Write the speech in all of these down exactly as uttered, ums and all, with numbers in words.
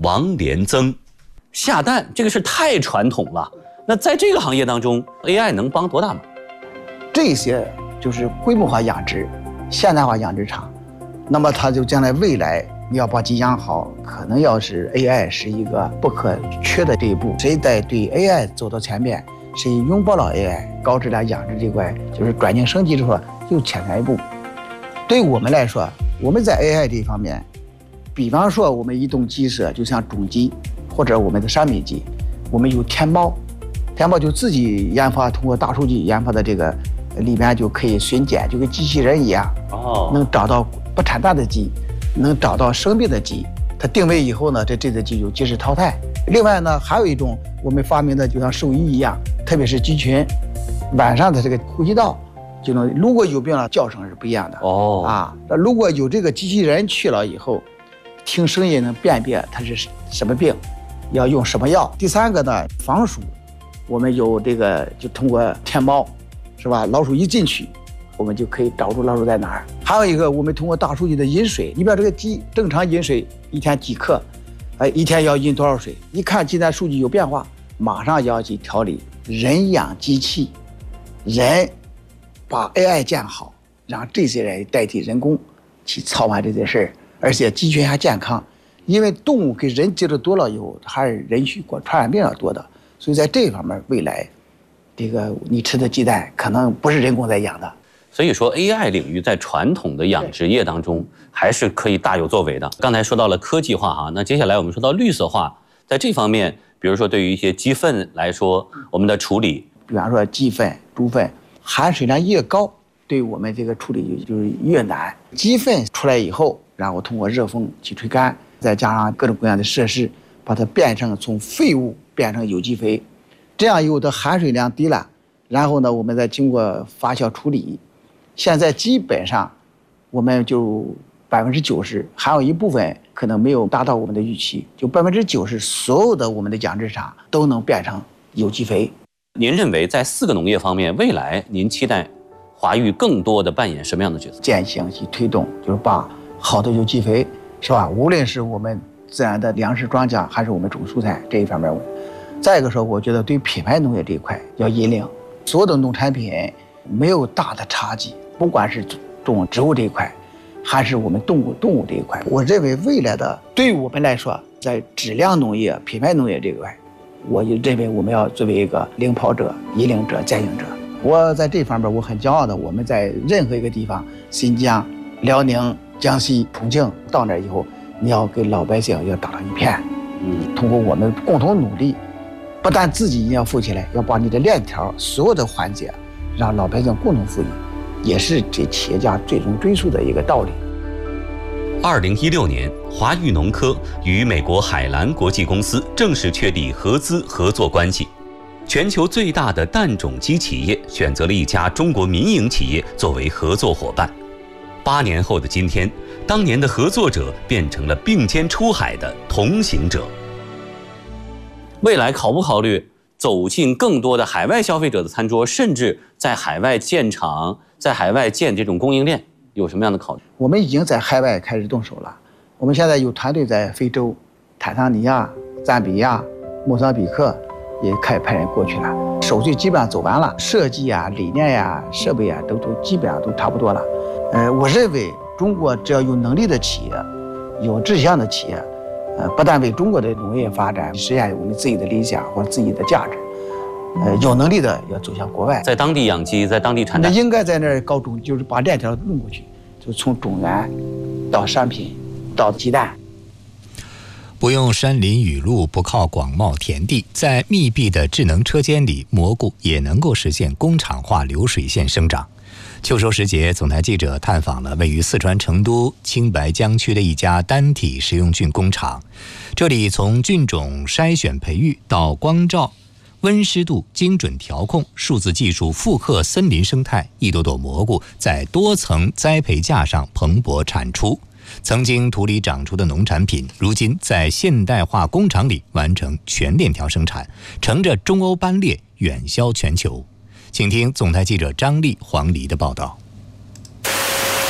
王连增。下蛋这个是太传统了，那在这个行业当中 A I 能帮多大忙？ 这些就是规模化养殖、现代化养殖场，那么它就将来未来你要把鸡养好，可能要是 A I 是一个不可缺的这一步。谁在对 A I 走到前面，谁拥抱了 A I 高质量养殖这块，就是转型升级之后又前台一步。对我们来说，我们在 A I 这方面，比方说我们移动鸡舍，就像种鸡或者我们的商品鸡，我们有天猫，天猫就自己研发，通过大数据研发的这个里边就可以巡检，就跟机器人一样，哦，能找到不产蛋的鸡，能找到生病的鸡，它定位以后呢，这这只鸡就及时淘汰。另外呢，还有一种我们发明的，就像兽医一样，特别是鸡群，晚上的这个呼吸道就能，如果有病了，叫声是不一样的哦啊。那如果有这个机器人去了以后，听声音能辨别它是什么病，要用什么药。第三个呢，防鼠，我们有这个就通过天猫，是吧？老鼠一进去，我们就可以找出老鼠在哪儿。还有一个，我们通过大数据的饮水，你比如这个鸡正常饮水一天几克，哎，一天要饮多少水？一看鸡蛋数据有变化，马上就要去调理。人养机器，人把 A I 建好，让这些人代替人工去操完这些事儿，而且鸡群还健康。因为动物跟人接触多了以后，还是人畜过传染病要多的，所以在这方面，未来这个你吃的鸡蛋可能不是人工在养的。 所以说 A I 领域在传统的养殖业当中还是可以大有作为的。刚才说到了科技化哈，那接下来我们说到绿色化，在这方面，比如说对于一些鸡粪来说，我们的处理， 比方说鸡粪、猪粪，含水量越高，对我们这个处理就是越难。鸡粪出来以后，然后通过热风去吹干，再加上各种各样的设施，把它变成从废物变成有机肥，这样以后的含水量低了，然后呢，我们再经过发酵处理，现在基本上我们就百分之九十，还有一部分可能没有达到我们的预期，就百分之九十所有的我们的养殖场都能变成有机肥。 您认为在四个农业方面，未来您期待华育更多的扮演什么样的角色？ 践行去推动，就是把好的有机肥，是吧？无论是我们自然的粮食庄稼，还是我们种蔬菜这一方面。再一个说，我觉得对品牌农业这一块要引领，所有的农产品没有大的差距，不管是种植物这一块，还是我们动物动物这一块。我认为未来的对我们来说，在质量农业、品牌农业这一块，我就认为我们要作为一个领跑者、引领者、践行者。我在这方面我很骄傲的，我们在任何一个地方，新疆、辽宁、江西、重庆，到那以后，你要给老百姓要打成一片。嗯，通过我们共同努力，不但自己要富起来，要把你的链条所有的环节，让老百姓共同富裕，也是这企业家最终追溯的一个道理。 二零一六年，华育农科与美国海蓝国际公司正式确立合资合作关系。全球最大的蛋种鸡企业选择了一家中国民营企业作为合作伙伴。八年后的今天，当年的合作者变成了并肩出海的同行者。未来考不考虑走进更多的海外消费者的餐桌，甚至在海外建厂，在海外建这种供应链，有什么样的考虑？ 我们已经在海外开始动手了。我们现在有团队在非洲、坦桑尼亚、赞比亚、莫桑比克也开始派人过去了，手续基本上走完了，设计啊、理念呀、啊、设备啊，都都基本上都差不多了。呃，我认为中国只要有能力的企业，有志向的企业，呃，不但为中国的农业发展实现我们自己的理想或者自己的价值，呃，有能力的要走向国外， 在当地养鸡，在当地产蛋。 那应该在那儿搞种，就是把链条弄过去，就从种源到商品到鸡蛋。 不用山林雨露，不靠广袤田地，在密闭的智能车间里，蘑菇也能够实现工厂化流水线生长。秋收时节，总台记者探访了位于四川成都青白江区的一家单体食用菌工厂。这里从菌种筛选培育到光照、温湿度精准调控、数字技术复刻森林生态，一朵朵蘑菇在多层栽培架上蓬勃产出。曾经土里长出的农产品，如今在现代化工厂里完成全链条生产，乘着中欧班列远销全球。请听总台记者张丽、黄黎的报道。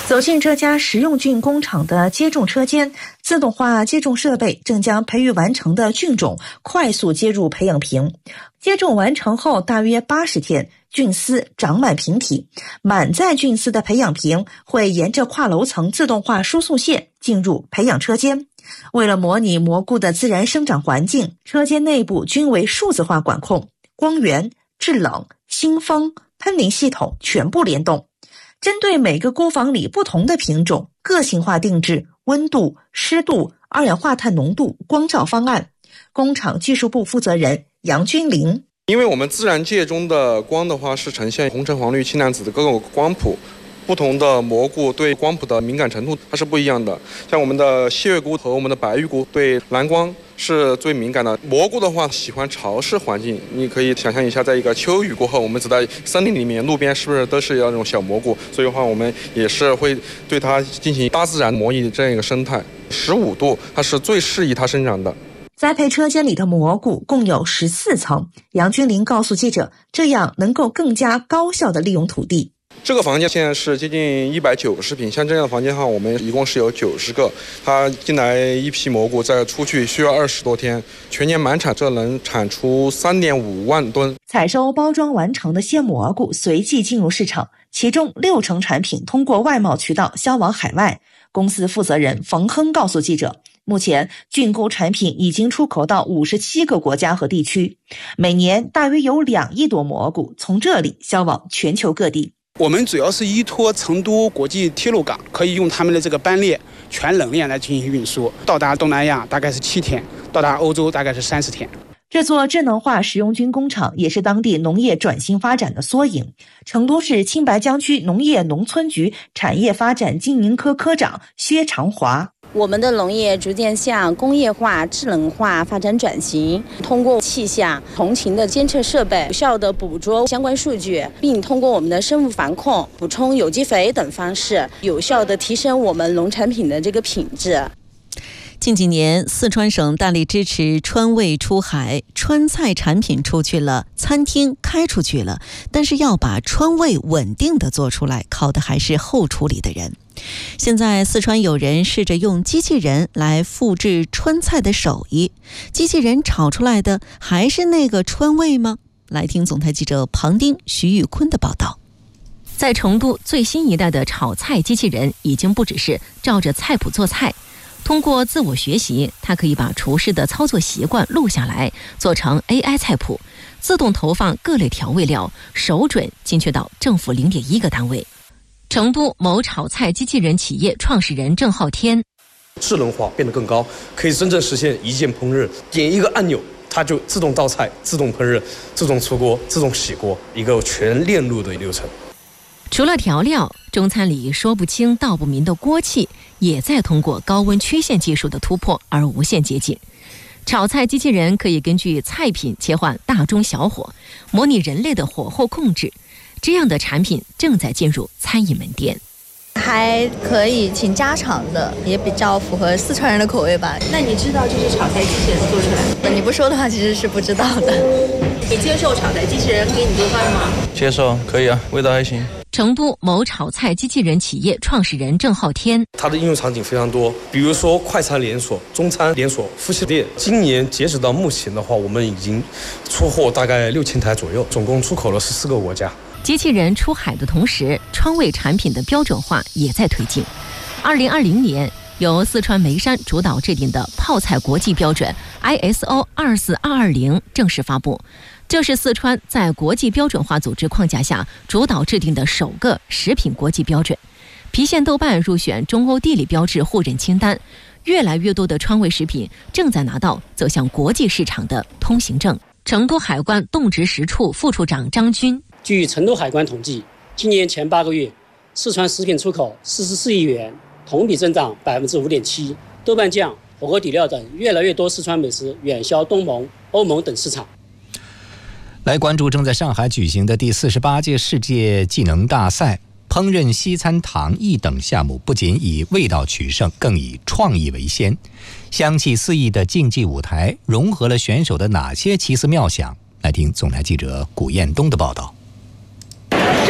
走进这家食用菌工厂的接种车间，自动化接种设备正将培育完成的菌种快速接入培养瓶。接种完成后大约八十天，菌丝长满瓶体，满载菌丝的培养瓶会沿着跨楼层自动化输送线进入培养车间。为了模拟蘑菇的自然生长环境，车间内部均为数字化管控，光源、制冷、新风、喷淋系统全部联动。针对每个菇房里不同的品种，个性化定制温度、湿度、二氧化碳浓度、光照方案。工厂技术部负责人杨君林， 因为我们自然界中的光的话是呈现红橙黄绿青蓝紫的各个光谱，不同的蘑菇对光谱的敏感程度它是不一样的。像我们的蟹月菇和我们的白玉菇对蓝光是最敏感的。蘑菇的话喜欢潮湿环境，你可以想象一下，在一个秋雨过后，我们走在森林里面，路边是不是都是那种小蘑菇？所以的话，我们也是会对它进行大自然模拟这样一个生态。十五度它是最适宜它生长的。 栽培车间里的蘑菇共有十四层，杨君林告诉记者，这样能够更加高效地利用土地。 这个房间现在是接近一百九十平，像这样的房间的话，我们一共是有九十个。它进来一批蘑菇，再出去需要二十多天，全年满产，这能产出三点五万吨。 采收包装完成的鲜蘑菇随即进入市场，其中六成产品通过外贸渠道销往海外。公司负责人冯亨告诉记者，目前菌菇产品已经出口到五十七个国家和地区，每年大约有两亿朵蘑菇从这里销往全球各地。 我们主要是依托成都国际铁路港，可以用他们的这个班列全冷链来进行运输，到达东南亚大概是七天，到达欧洲大概是三十天。 这座智能化食用菌工厂也是当地农业转型发展的缩影。成都市青白江区农业农村局产业发展经营科科长薛长华， 我们的农业逐渐向工业化、智能化发展转型，通过气象、同勤的监测设备，有效地捕捉相关数据，并通过我们的生物防控、补充有机肥等方式，有效地提升我们农产品的这个品质。 近几年，四川省大力支持川味出海，川菜产品出去了，餐厅开出去了，但是要把川味稳定的做出来，靠的还是后厨里的人。现在四川有人试着用机器人来复制川菜的手艺，机器人炒出来的还是那个川味吗？来听总台记者庞丁、徐玉坤的报道。 在成都，最新一代的炒菜机器人已经不只是照着菜谱做菜，通过自我学习，它可以把厨师的操作习惯录下来，做成 A I 菜谱，自动投放各类调味料，手准精确到正负 零点一 个单位。成都某炒菜机器人企业创始人郑浩天， 智能化变得更高，可以真正实现一键烹饪，点一个按钮它就自动倒菜、自动烹饪、自动出锅、自动洗锅，一个全链路的流程。 除了调料，中餐里说不清道不明的锅气也在通过高温曲线技术的突破而无限接近。炒菜机器人可以根据菜品切换大中小火，模拟人类的火候控制，这样的产品正在进入餐饮门店。 还可以挺家常的，也比较符合四川人的口味吧。 那你知道这是炒菜机器人做出来的？ 你不说的话其实是不知道的。 你接受炒菜机器人给你做饭吗？ 接受，可以啊，味道还行。 成都某炒菜机器人企业创始人郑浩天， 它的应用场景非常多，比如说快餐连锁、中餐连锁、夫妻店。今年截止到目前的话，我们已经出货大概六千台左右，总共出口了十四个国家。 机器人出海的同时，川味产品的标准化也在推进。二零二零年，由四川眉山主导制定的泡菜国际标准 I S O 二四二二零正式发布。这是四川在国际标准化组织框架下主导制定的首个食品国际标准。郫县豆瓣入选中欧地理标志互认清单，越来越多的川味食品正在拿到走向国际市场的通行证。成都海关动植食处副处长张军， 据成都海关统计，今年前八个月，四川食品出口四十四亿元，同比增长百分之五点七。豆瓣酱、火锅底料等越来越多四川美食远销东盟、欧盟等市场。 来关注正在上海举行的第四十八届世界技能大赛，烹饪西餐糖艺等项目不仅以味道取胜，更以创意为先。香气四溢的竞技舞台融合了选手的哪些奇思妙想？来听总台记者古彦东的报道。 这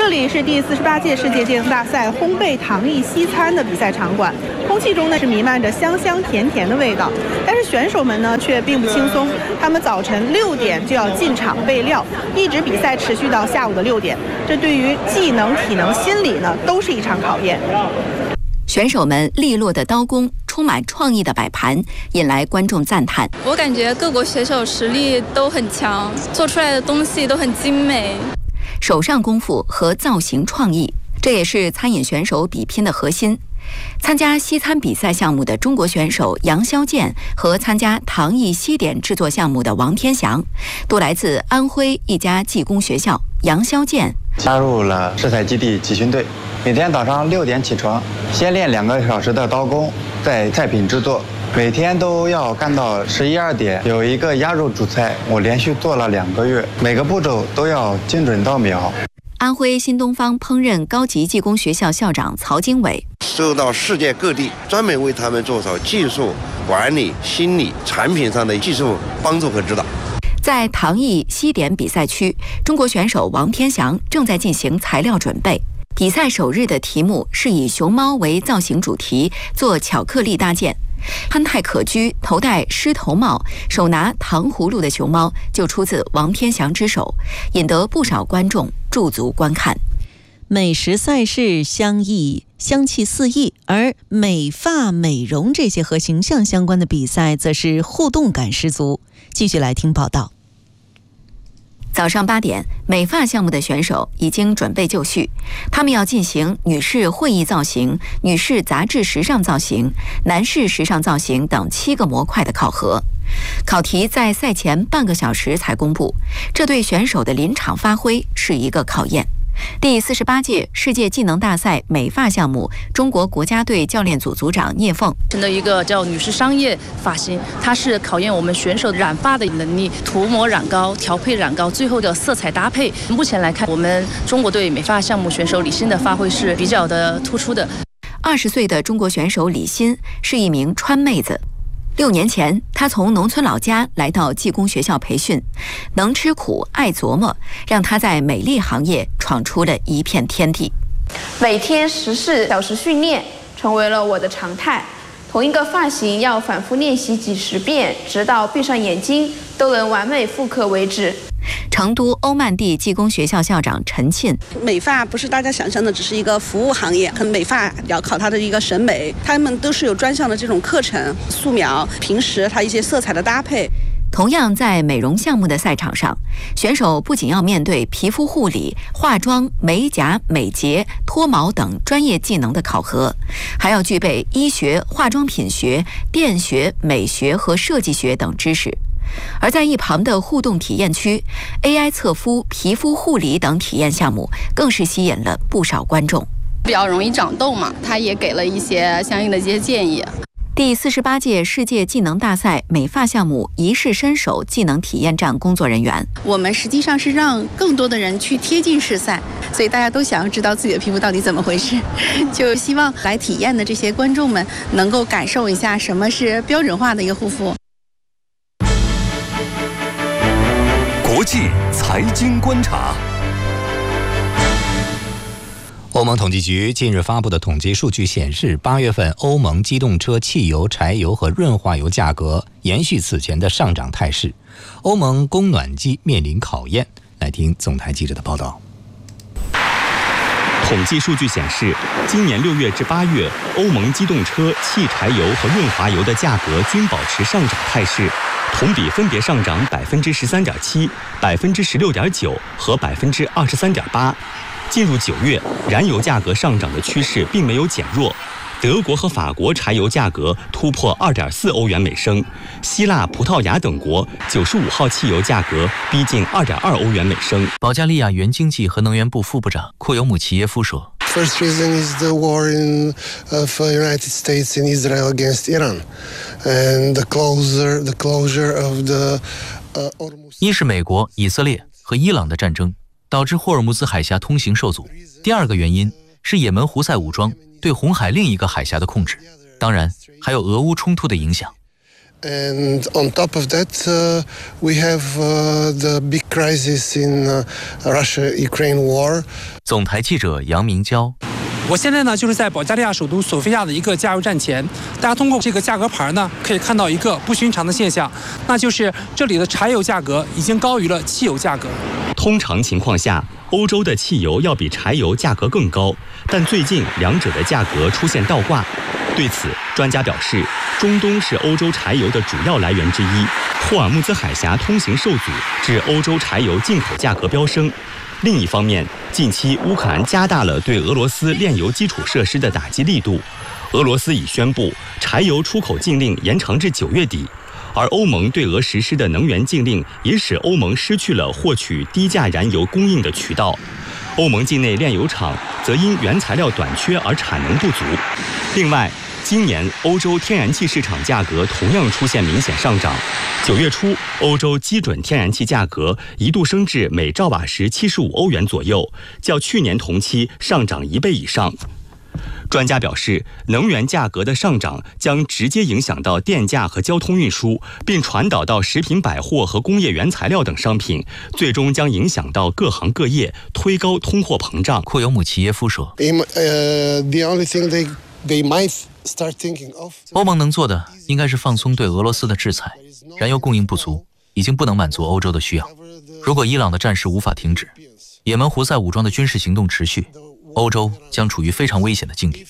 这里是第四十八届世界电子大赛烘焙糖艺西餐的比赛场馆，空气中呢是弥漫着香香甜甜的味道。但是选手们呢却并不轻松，他们早晨六点就要进场备料，一直比赛持续到下午的六点。这对于技能、体能、心理呢都是一场考验。 选手们利落的刀工，充满创意的摆盘，引来观众赞叹。 我感觉各国选手实力都很强，做出来的东西都很精美。 手上功夫和造型创意，这也是餐饮选手比拼的核心。参加西餐比赛项目的中国选手杨肖健和参加糖艺西点制作项目的王天祥，都来自安徽一家技工学校。杨肖健加入了食材基地集训队，每天早上六点起床，先练两个小时的刀工，再菜品制作。每天都要干到十一二点。有一个鸭肉主菜，我连续做了两个月，每个步骤都要精准到秒。 安徽新东方烹饪高级技工学校校长曹经纬， 受到世界各地专门为他们做好技术管理、心理、产品上的技术帮助和指导。 在糖艺西点比赛区，中国选手王天祥正在进行材料准备。比赛首日的题目是以熊猫为造型主题做巧克力大件。憨态可掬、头戴狮头帽、手拿糖葫芦的熊猫就出自王天祥之手，引得不少观众驻足观看。 美食赛事相异，香气四溢，而美发、美容这些和形象相关的比赛则是互动感十足。继续来听报道。 早上八点，美发项目的选手已经准备就绪，他们要进行女士会议造型、女士杂志时尚造型、男士时尚造型等七个模块的考核。考题在赛前半个小时才公布，这对选手的临场发挥是一个考验。第四十八届世界技能大赛美发项目中国国家队教练组组长聂凤的一个叫女士商业发型，它是考验我们选手染发的能力，涂抹染膏、调配染膏，最后的色彩搭配。目前来看，我们中国队美发项目选手李欣的发挥是比较的突出的。 二十岁的中国选手李欣是一名川妹子。六年前，他从农村老家来到技工学校培训，能吃苦、爱琢磨，让他在美丽行业闯出了一片天地。 每天十四小时训练成为了我的常态，同一个发型要反复练习几十遍，直到闭上眼睛都能完美复刻为止。 成都欧曼地技工学校校长陈沁， 美发不是大家想象的只是一个服务行业，很美发要考它的一个审美，他们都是有专项的这种课程，素描，平时它一些色彩的搭配。 同样在美容项目的赛场上，选手不仅要面对皮肤护理、化妆、美甲、美睫、脱毛等专业技能的考核，还要具备医学、化妆品学、电学、美学和设计学等知识。而在一旁的互动体验区 ，A I 测肤、皮肤护理等体验项目更是吸引了不少观众。 比较容易长痘嘛，他也给了一些相应的一些建议。 第四十八届世界技能大赛美发项目一试身手技能体验站工作人员， 我们实际上是让更多的人去贴近试赛，所以大家都想要知道自己的皮肤到底怎么回事，就希望来体验的这些观众们能够感受一下什么是标准化的一个护肤。 国际财经观察。 欧盟统计局近日发布的统计数据显示，八月份欧盟机动车、汽油、柴油和润滑油价格延续此前的上涨态势，欧盟供暖季面临考验。来听总台记者的报道。 统计数据显示，今年六月至八月，欧盟机动车、汽柴油和润滑油的价格均保持上涨态势，同比分别上涨百分之十三点七、百分之十六点九和百分之二十三点八。进入九月，燃油价格上涨的趋势并没有减弱。德国和法国柴油价格突破 二点四欧元每升，希腊、葡萄牙等国九十五号汽油价格逼近 二点二欧元每升。 保加利亚原经济和能源部副部长库尤姆齐耶夫说 ：“First reason is the war in of United States and Israel against Iran, and the closure the closure of the 一是美国、以色列和伊朗的战争，导致霍尔木兹海峡通行受阻。第二个原因是也门胡塞武装对红海另一个海峡的控制，当然还有俄乌冲突的影响。” And on top of that, uh, we have uh, the big crisis in uh, Russia-Ukraine war. 总台记者杨明娇。 我现在呢就是在保加利亚首都索菲亚的一个加油站前，大家通过这个价格牌呢可以看到一个不寻常的现象，那就是这里的柴油价格已经高于了汽油价格。 通常情况下，欧洲的汽油要比柴油价格更高，但最近两者的价格出现倒挂。对此，专家表示，中东是欧洲柴油的主要来源之一，霍尔木兹海峡通行受阻，致欧洲柴油进口价格飙升。另一方面，近期乌克兰加大了对俄罗斯炼油基础设施的打击力度，俄罗斯已宣布柴油出口禁令延长至九月底，而欧盟对俄实施的能源禁令也使欧盟失去了获取低价燃油供应的渠道。欧盟境内炼油厂则因原材料短缺而产能不足。另外，今年欧洲天然气市场价格同样出现明显上涨。九月初，欧洲基准天然气价格一度升至每兆瓦时七十五欧元左右，较去年同期上涨一倍以上。专家表示，能源价格的上涨将直接影响到电价和交通运输，并传导到食品百货和工业原材料等商品，最终将影响到各行各业，推高通货膨胀。 库尤姆齐耶夫说：“欧盟能做的应该是放松对俄罗斯的制裁，燃油供应不足，已经不能满足欧洲的需要。如果伊朗的战事无法停止，也门胡塞武装的军事行动持续，欧洲将处于非常危险的境地。”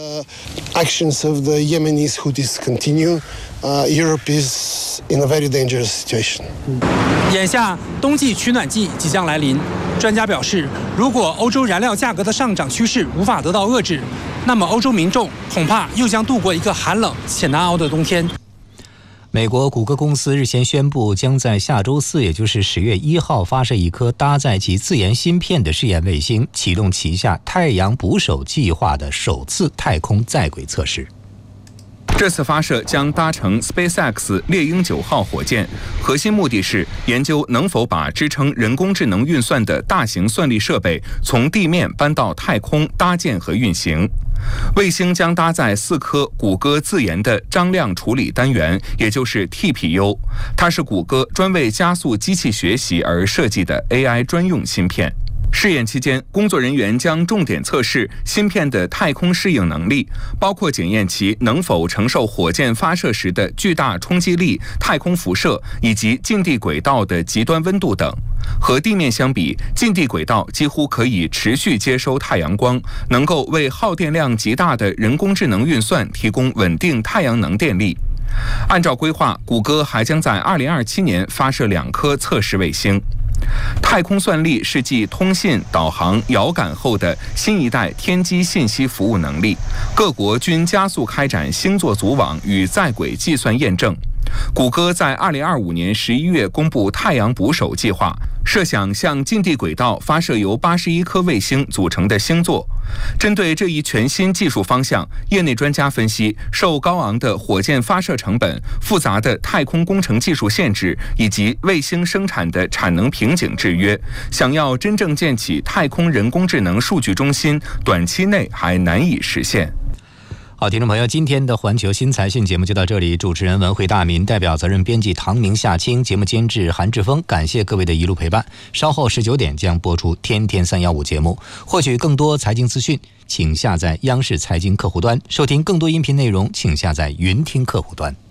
Actions of the Yemenis Houthis continue. Uh, Europe is in a very dangerous situation. 眼下冬季取暖季即将来临，专家表示，如果欧洲燃料价格的上涨趋势无法得到遏制，那么欧洲民众恐怕又将度过一个寒冷且难熬的冬天。 美国谷歌公司日前宣布，将在下周四，也就是十月一号发射一颗搭载其自研芯片的试验卫星，启动旗下太阳捕手计划的首次太空在轨测试。 这次发射将搭乘 SpaceX 猎鹰九号火箭，核心目的是研究能否把支撑人工智能运算的大型算力设备从地面搬到太空搭建和运行。卫星将搭载四颗谷歌自研的张量处理单元，也就是 T P U， 它是谷歌专为加速机器学习而设计的 A I 专用芯片。试验期间，工作人员将重点测试芯片的太空适应能力，包括检验其能否承受火箭发射时的巨大冲击力、太空辐射以及近地轨道的极端温度等。和地面相比，近地轨道几乎可以持续接收太阳光，能够为耗电量极大的人工智能运算提供稳定太阳能电力。按照规划，谷歌还将在二零二七年发射两颗测试卫星。太空算力是继通信、导航、遥感后的新一代天基信息服务能力，各国均加速开展星座组网与在轨计算验证。谷歌在二零二五年十一月公布太阳捕手计划，设想向近地轨道发射由八十一颗卫星组成的星座。针对这一全新技术方向，业内专家分析，受高昂的火箭发射成本、复杂的太空工程技术限制以及卫星生产的产能瓶颈制约，想要真正建起太空人工智能数据中心，短期内还难以实现。 好，听众朋友，今天的环球新财讯节目就到这里。主持人文慧大民，代表责任编辑唐明、夏青，节目监制韩志峰，感谢各位的一路陪伴。稍后十九点将播出《天天三幺五》节目。获取更多财经资讯，请下载央视财经客户端；收听更多音频内容，请下载云听客户端。